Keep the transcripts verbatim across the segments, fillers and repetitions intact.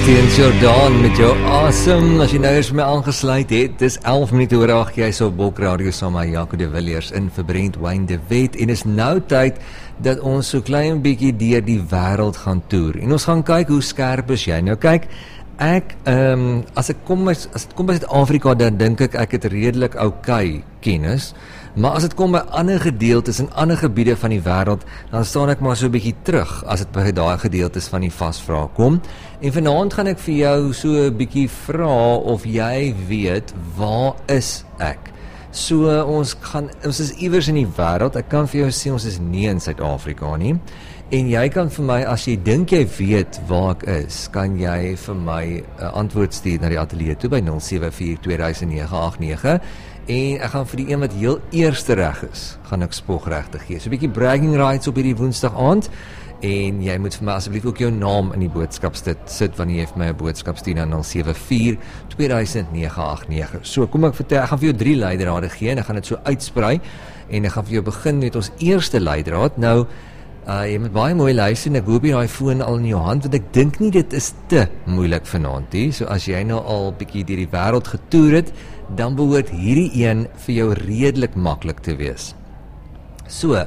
Teens Jordaan met jou awesome, as jy nou eens my aangesluit het, dis elf minute oor agt, jy is op Bok Radio saam met Jaco de Villiers in vir Brent Wyn de Wet, en is nou tyd dat ons so klein bietjie deur die wêreld gaan toer, en ons gaan kyk hoe skerp is jy. Nou kyk, ek, um, as ek kom as dit kom by Suid-Afrika, dan dink ek ek het redelik okay kennis, maar as dit kom by ander gedeeltes en ander gebiede van die wêreld, dan staan ek maar so 'n bietjie terug as dit by daai gedeeltes van die vasvraag kom. En vanaand gaan ek vir jou so 'n bietjie vra of jy weet, waar is ek? So ons gaan ons is iewers in die wêreld. Ek kan vir jou sê ons is nie in Suid-Afrika nie. En jy kan vir my, as jy dink jy weet waar ek is, kan jy vir my 'n uh, antwoord stuur na die ateljee toe by nul sewe vier twee nege agt nege. En ek gaan vir die een wat heel eerste reg is, gaan ek spogregte gee. So 'n bietjie bragging rights op hierdie Woensdag aand. En jy moet vir my asseblief ook jou naam in die boodskap sit wanneer jy vir my 'n boodskap stuur na nul sewe vier twee nege agt nege. So kom ek vertel, ek gaan vir jou drie leidrade gee en ek gaan dit so uitsprei. En ek gaan vir jou begin met ons eerste leidraad. Nou, uh, jy moet baie mooi luister en ek hoop jy daai foon al in jou hand, want ek dink nie dit is te moeilik vanaand nie. So as jy nou al bietjie deur die wêreld getoer het, dan behoort hierdie een vir jou redelik maklik te wees. So,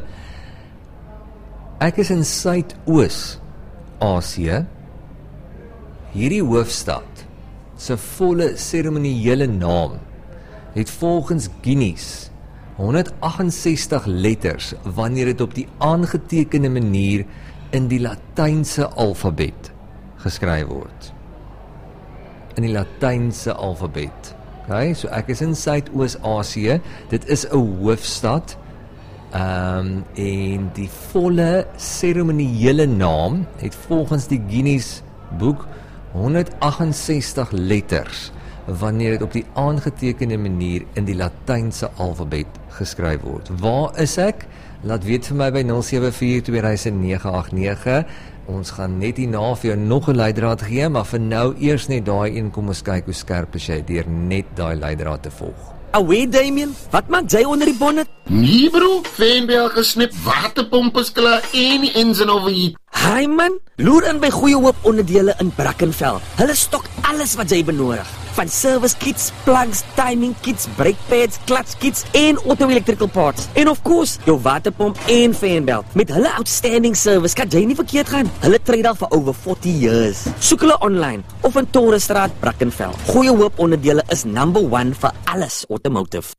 ek is in Suidoos-Asië. Hierdie hoofstad se volle seremoniële naam het volgens Guinness honderdagt-en-sestig letters wanneer dit op die aangetekende manier in die Latynse alfabet geskryf word. In die Latynse alfabet. Okay, so ek is in Suidoos-Asië. Dit is 'n hoofstad. Um, en die volle seremoniële naam het volgens die Guinness boek honderdagt-en-sestig letters wanneer dit op die aangetekende manier in die Latynse alfabet geskryf word. Waar is ek? Laat weet vir my by nul sewe vier twee nege agt nege. Ons gaan net hierna vir jou nog 'n leidraad gee, maar vir nou eers net daai een, kom ons kyk hoe skerp is jy deur net daai leidraad te volg. Away, Damien, wat maak jy onder die bonnet? Nee bro, Fynbel gesnip, waterpomp is klaar en die engine overheat. Hi man, loer in by Goeie Hoop onderdele in Brackenfell. Hulle stok alles wat jy benodig. Van service kits, plugs, timing kits, brake pads, clutch kits en auto electrical parts. En of course, jou waterpomp en Fynbel. Met hulle outstanding service kan jy nie verkeerd gaan. Hulle tree al vir over forty years. Soek hulle online of in Torenstraat, Brackenfell. Goeie Hoop onderdele is number one vir alles automotive.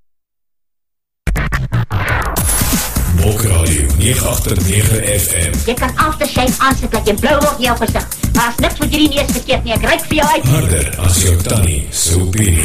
Bok Radio nege agt nege F M. Jy kan aftershave aansit dat jy blou word in jou gesig. Maar as niks wat jy die neus verkeerd nie, ek ryk vir jou uit. Harder as jou tannie, so opinie.